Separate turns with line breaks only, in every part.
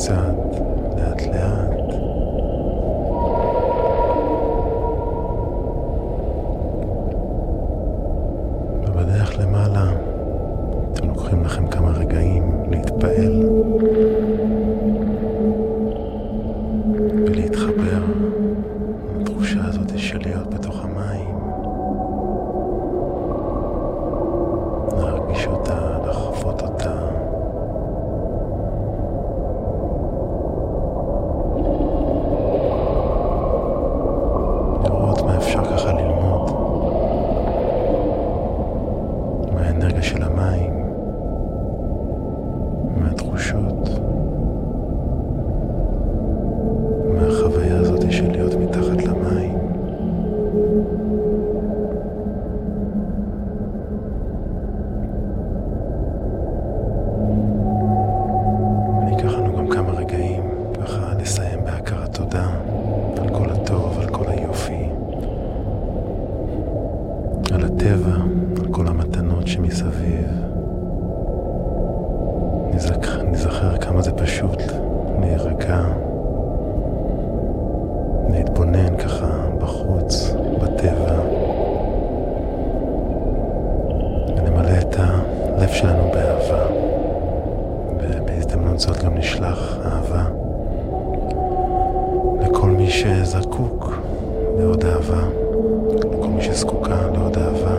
קצת, לאט לאט. ובדרך למעלה אתם לוקחים לכם כמה רגעים להתפעל ולהתחבר לתחושה הזאת של להיות בתוך המים, להרגיש אותה, לחוות אותה, לראות מה אפשר ככה ללמוד מהאנרגיה של המים, מהתחושות, מהחוויה הזאת של להיות מתחת למים. וניקח לנו גם כמה רגעים ככה לסיים בהכרת תודה על כל הטוב, על כל היופי, על הטבע, על כל המתנות שמסביב. נזכר כמה זה פשוט להירגע, להתבונן ככה בחוץ, בטבע, ולמלא את הלב שלנו באהבה. ובהזדמנות זאת גם נשלח אהבה לכל מי שזקוק לעוד אהבה, לכל מי שזקוקה לעוד אהבה.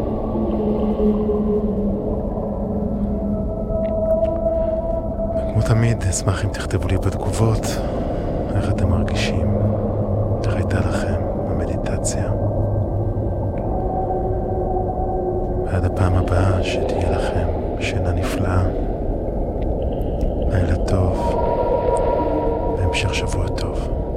וכמו תמיד, אשמח אם תכתבו לי בתגובות איך אתם מרגישים, איך הייתה לכם המדיטציה. ועד הפעם הבאה שתהיה לכם שינה נפלאה, לילה טוב והמשך שבוע טוב.